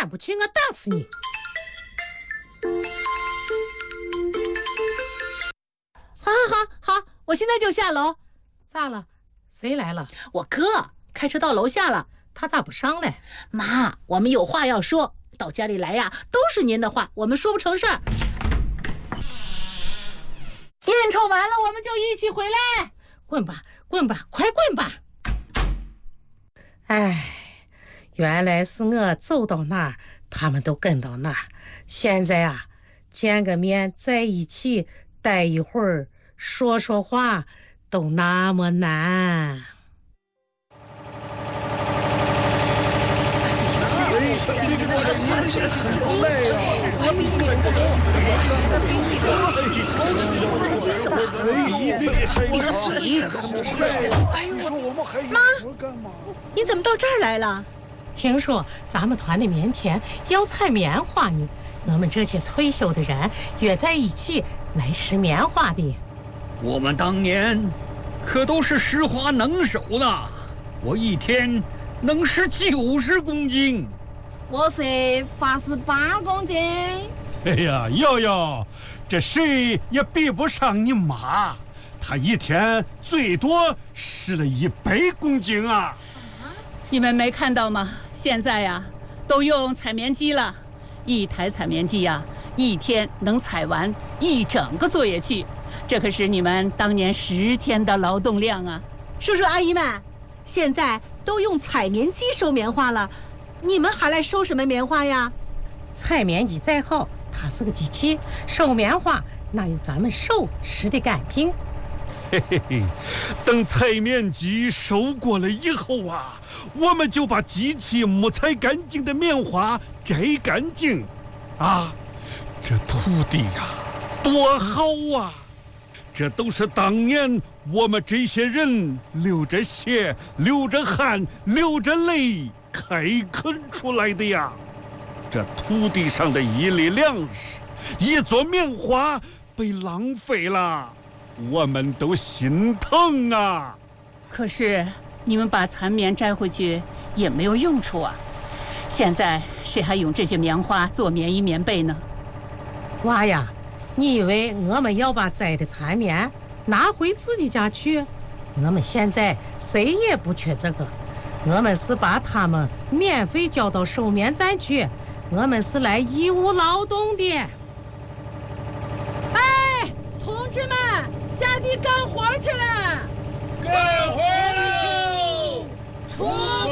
敢不去，我打死你！ 好，我现在就下楼。 咋了？谁来了？ 我哥开车到楼下了。 他咋不上来？ 妈，我们有话要说，到家里来呀，都是您的话，我们说不成事儿。应酬完了，我们就一起回来。 滚吧，快滚吧！哎，原来是我走到哪儿，他们都跟到哪儿。现在啊，见个面在一起待一会儿，说说话都那么难。 妈，你怎么到这儿来了？ 听说咱们团的明天要采棉花呢，我们这些退休的人约在一起来拾棉花的。 我们当年可都是拾花能手呢，我一天能拾90公斤。 我是88公斤。 哎呀，瑶瑶，这谁也比不上你妈，她一天最多拾了100公斤啊！ 你们没看到吗？现在呀，都用采棉机了，一台采棉机呀，一天能采完一整个作业区，这可是你们当年10天的劳动量啊！ 叔叔阿姨们，现在都用采棉机收棉花了，你们还来收什么棉花呀？ 采棉机再好，它是个机器，收棉花哪有咱们手拾得干净？ 嘿嘿嘿，等采棉机收过了以后啊，我们就把机器没采干净的棉花摘干净啊！这土地呀，多好啊！这都是当年我们这些人流着血、流着汗、流着泪开垦出来的呀！这土地上的一粒粮食、一撮棉花被浪费了，我们都心疼啊！ 可是你们把残棉摘回去也没有用处啊！现在谁还用这些棉花做棉衣棉被呢？ 娃呀，你以为我们要把摘的残棉拿回自己家去？我们现在谁也不缺这个，我们是把它们免费交到收棉站去，我们是来义务劳动的。 哎，同志们，下地干活去了！ 干活喽！ 出